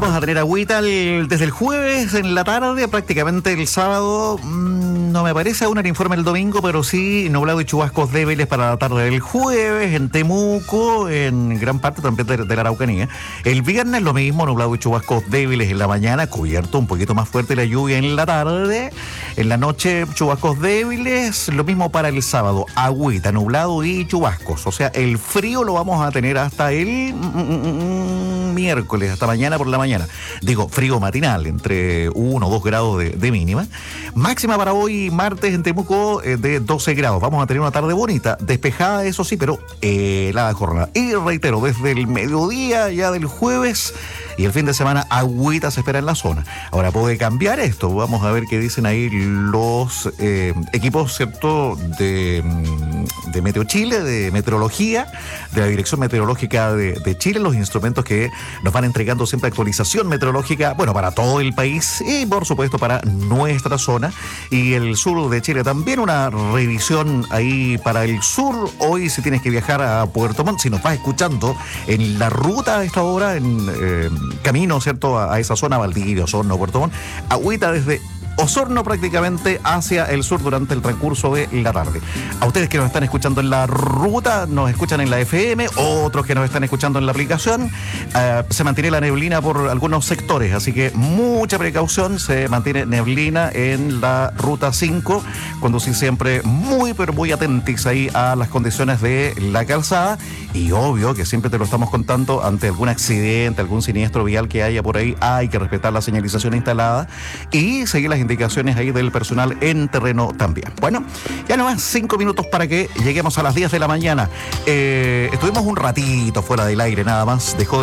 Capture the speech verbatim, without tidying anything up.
vamos a tener agüita el, desde el jueves en la tarde, prácticamente el sábado. Mmm, no me parece aún el informe el domingo, pero sí nublado y chubascos débiles para la tarde del jueves en Temuco, en gran parte también de, de la Araucanía. El viernes lo mismo, nublado y chubascos débiles en la mañana, cubierto un poquito más fuerte la lluvia en la tarde. En la noche chubascos débiles, lo mismo para el sábado, agüita, nublado y chubascos. O sea, el frío lo vamos a tener hasta el mm, miércoles, hasta mañana por la mañana. Digo, frío matinal, entre uno o dos grados de, de mínima. Máxima para hoy, martes, en Temuco, eh, de doce grados. Vamos a tener una tarde bonita, despejada, eso sí, pero helada eh, jornada. Y reitero, desde el mediodía ya del jueves y el fin de semana, agüita se espera en la zona. Ahora puede cambiar esto. Vamos a ver qué dicen ahí los eh, equipos, ¿cierto?, de, de Meteo Chile, de meteorología, de la Dirección Meteorológica de, de Chile, los instrumentos que nos van entregando siempre actualización meteorológica, bueno, para todo el país y por supuesto para nuestra zona y el sur de Chile también. Una revisión ahí para el sur. Hoy, si tienes que viajar a Puerto Montt, si nos vas escuchando en la ruta a esta hora, en eh, camino, ¿cierto?, a, a esa zona, Valdivia, Osorno, Puerto Montt, agüita desde Osorno prácticamente hacia el sur durante el transcurso de la tarde. A ustedes que nos están escuchando en la ruta, nos escuchan en la F M, otros que nos están escuchando en la aplicación, eh, se mantiene la neblina por algunos sectores, así que mucha precaución, se mantiene neblina en la ruta cinco, conducir siempre muy pero muy atentos ahí a las condiciones de la calzada y obvio que siempre te lo estamos contando, ante algún accidente, algún siniestro vial que haya por ahí, hay que respetar la señalización instalada y seguir las indicaciones ahí del personal en terreno también. Bueno, ya nomás cinco minutos para que lleguemos a las diez de la mañana. Eh, estuvimos un ratito fuera del aire nada más, dejó